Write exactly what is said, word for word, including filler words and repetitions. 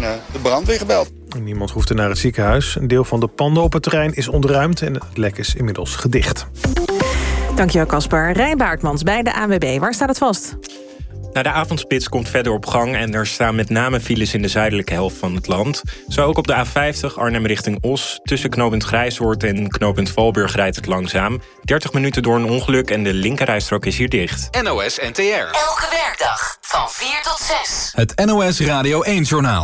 uh, de brandweer gebeld. Niemand hoefde naar het ziekenhuis. Een deel van de panden op het terrein is ontruimd en het lek is inmiddels gedicht. Dankjewel, Caspar. Rijn Baartmans bij de A N W B. Waar staat het vast? Nou, de avondspits komt verder op gang en er staan met name files in de zuidelijke helft van het land. Zo ook op de A vijftig Arnhem richting Os. Tussen knooppunt Grijshoort en knooppunt Valburg rijdt het langzaam. dertig minuten door een ongeluk en de linkerrijstrook is hier dicht. N O S N T R. Elke werkdag van vier tot zes. Het N O S Radio één Journaal.